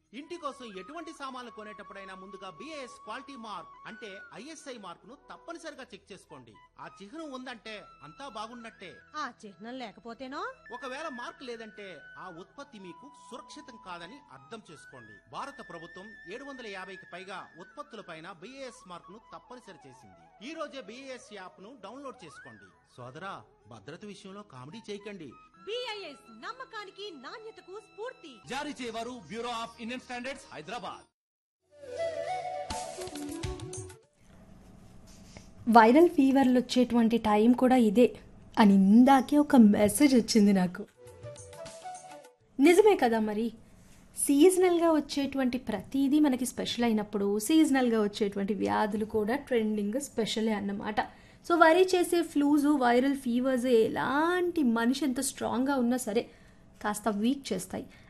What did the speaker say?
ఇంటి కోసం ఎటువంటి సామాన్లు కొనేటప్పుడైనా ముందుగా బిఐఎస్ క్వాలిటీ మార్క్ అంటే ఐఎస్ఐ మార్కును తప్పనిసరిగా చెక్ చేసుకోండి. ఆ చిహ్నం ఉందంటే అంతా బాగున్నట్టే. ఆ చిహ్నం లేకపోతేనో? ఒకవేళ మార్క్ లేదంటే ఆ ఉత్పత్తి మీకు సురక్షితం కాదని అర్థం చేసుకోండి. భారత ప్రభుత్వం 750కి పైగా ఉత్పత్తులపైన బిఐఎస్ మార్కును తప్పనిసరి చేసింది. ఈ రోజే బిఐఎస్ యాప్ ను డౌన్లోడ్ చేసుకోండి. సోదరా, భద్రత విషయంలో కామెడీ చేయకండి. బిఐఎస్ నమ్మకానికి నాణ్యతకు స్ఫూర్తి. జారీ చేయవారు bureau of Indian standards, Hyderabad. Viral ఫీవర్లు వచ్చేటువంటి టైం కూడా ఇదే అని ఇందాకే ఒక మెసేజ్ వచ్చింది నాకు. నిజమే కదా మరి. సీజనల్గా వచ్చేటువంటి ప్రతిదీ మనకి స్పెషల్ అయినప్పుడు సీజనల్గా వచ్చేటువంటి వ్యాధులు కూడా ట్రెండింగ్ స్పెషలే అన్నమాట. సో వరీ చేసే ఫ్లూస్, వైరల్ ఫీవర్స్ ఎలాంటి మనిషి ఎంత స్ట్రాంగ్గా ఉన్నా సరే కాస్త వీక్ చేస్తాయి.